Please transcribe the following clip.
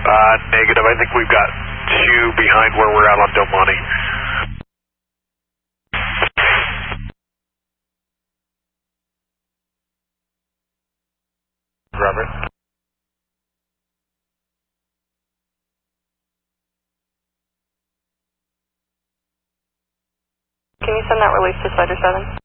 Negative. I think we've got 2 behind where we're at on Del Monte. Robert. Can you send that release to Spider 7?